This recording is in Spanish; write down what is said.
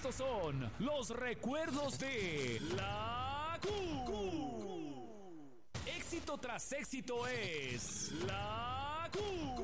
Estos son los recuerdos de la Q. Éxito tras éxito es la Q.